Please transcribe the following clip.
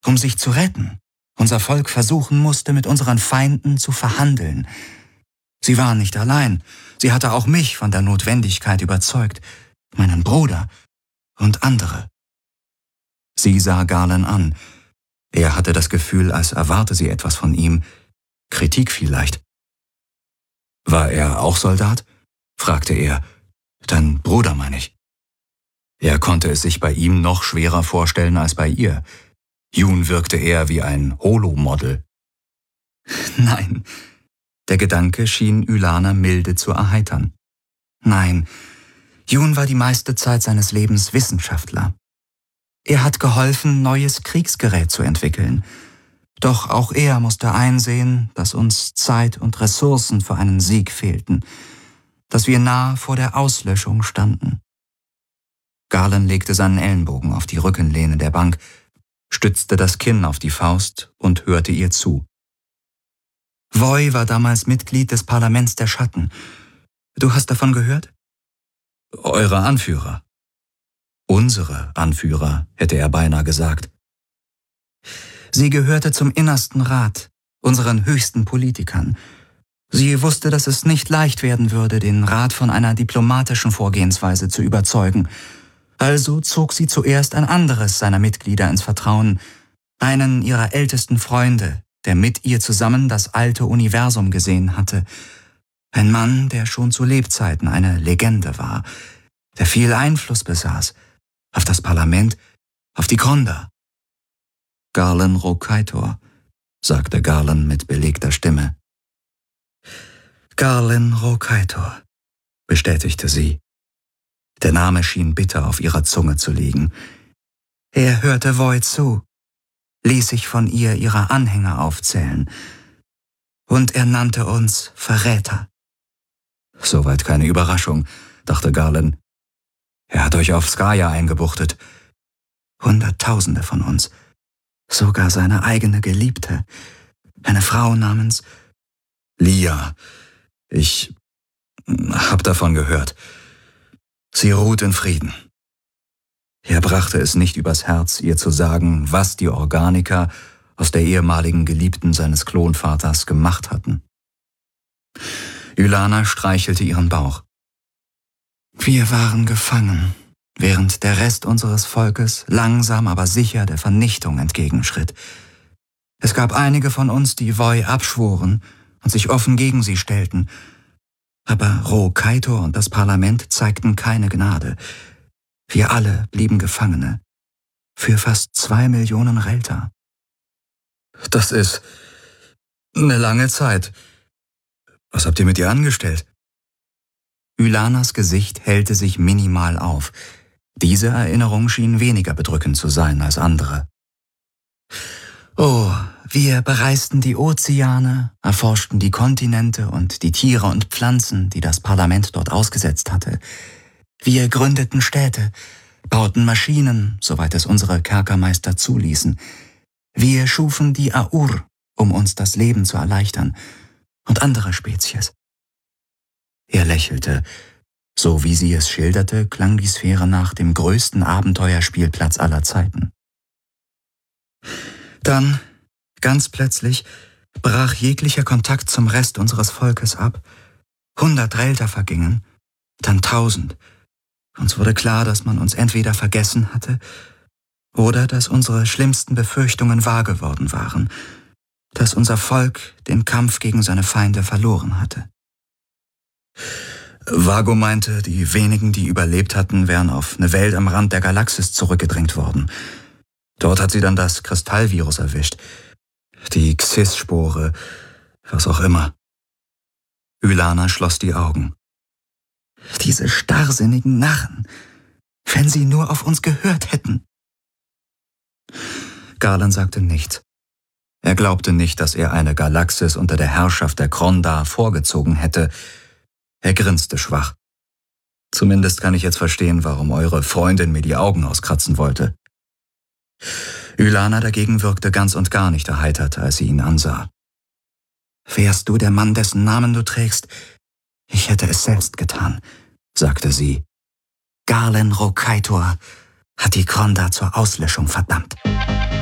um sich zu retten, unser Volk versuchen musste, mit unseren Feinden zu verhandeln. Sie war nicht allein. Sie hatte auch mich von der Notwendigkeit überzeugt, meinen Bruder und andere. Sie sah Galen an. Er hatte das Gefühl, als erwarte sie etwas von ihm. Kritik vielleicht. »War er auch Soldat?« fragte er. »Dein Bruder, meine ich.« Er konnte es sich bei ihm noch schwerer vorstellen als bei ihr. Jun wirkte eher wie ein Holo-Model. »Nein.« Der Gedanke schien Ylana milde zu erheitern. »Nein, Jun war die meiste Zeit seines Lebens Wissenschaftler. Er hat geholfen, neues Kriegsgerät zu entwickeln. Doch auch er musste einsehen, dass uns Zeit und Ressourcen für einen Sieg fehlten, dass wir nahe vor der Auslöschung standen.« Galen legte seinen Ellenbogen auf die Rückenlehne der Bank, stützte das Kinn auf die Faust und hörte ihr zu. »Voi war damals Mitglied des Parlaments der Schatten. Du hast davon gehört?« »Eure Anführer.« »Unsere Anführer«, hätte er beinahe gesagt. Sie gehörte zum innersten Rat, unseren höchsten Politikern. Sie wusste, dass es nicht leicht werden würde, den Rat von einer diplomatischen Vorgehensweise zu überzeugen. Also zog sie zuerst ein anderes seiner Mitglieder ins Vertrauen, einen ihrer ältesten Freunde, der mit ihr zusammen das alte Universum gesehen hatte. Ein Mann, der schon zu Lebzeiten eine Legende war, der viel Einfluss besaß auf das Parlament, auf die Kronda. »Galen Rokaitor«, sagte Galen mit belegter Stimme. »Galen Rokaitor«, bestätigte sie. Der Name schien bitter auf ihrer Zunge zu liegen. Er hörte Voi zu, ließ sich von ihr ihre Anhänger aufzählen. Und er nannte uns Verräter. »Soweit keine Überraschung«, dachte Galen. »Er hat euch auf Skaya eingebuchtet. Hunderttausende von uns. Sogar seine eigene Geliebte. Eine Frau namens Lia. Ich hab davon gehört. Sie ruht in Frieden.« Er brachte es nicht übers Herz, ihr zu sagen, was die Organiker aus der ehemaligen Geliebten seines Klonvaters gemacht hatten. Ylana streichelte ihren Bauch. »Wir waren gefangen, während der Rest unseres Volkes langsam aber sicher der Vernichtung entgegenschritt. Es gab einige von uns, die Voi abschworen und sich offen gegen sie stellten. Aber Rokaitor und das Parlament zeigten keine Gnade. Wir alle blieben Gefangene. Für fast 2 Millionen Relta.« »Das ist eine lange Zeit. Was habt ihr mit ihr angestellt?« Ylanas Gesicht hellte sich minimal auf. Diese Erinnerung schien weniger bedrückend zu sein als andere. »Oh, wir bereisten die Ozeane, erforschten die Kontinente und die Tiere und Pflanzen, die das Parlament dort ausgesetzt hatte. Wir gründeten Städte, bauten Maschinen, soweit es unsere Kerkermeister zuließen. Wir schufen die Aur, um uns das Leben zu erleichtern, und andere Spezies.« Er lächelte. So wie sie es schilderte, klang die Sphäre nach dem größten Abenteuerspielplatz aller Zeiten. Dann, ganz plötzlich, brach jeglicher Kontakt zum Rest unseres Volkes ab. 100 Relta vergingen, dann 1000. Uns wurde klar, dass man uns entweder vergessen hatte oder dass unsere schlimmsten Befürchtungen wahr geworden waren, dass unser Volk den Kampf gegen seine Feinde verloren hatte. Vago meinte, die wenigen, die überlebt hatten, wären auf eine Welt am Rand der Galaxis zurückgedrängt worden. Dort hat sie dann das Kristallvirus erwischt. Die Xys-Spore, was auch immer. Ylana schloss die Augen. Diese starrsinnigen Narren, wenn sie nur auf uns gehört hätten. Galen sagte nichts. Er glaubte nicht, dass er eine Galaxis unter der Herrschaft der Kronda vorgezogen hätte. Er grinste schwach. Zumindest kann ich jetzt verstehen, warum eure Freundin mir die Augen auskratzen wollte. Ylana dagegen wirkte ganz und gar nicht erheitert, als sie ihn ansah. Wärst du der Mann, dessen Namen du trägst, ich hätte es selbst getan, sagte sie. Galen Rokaitor hat die Kronda zur Auslöschung verdammt.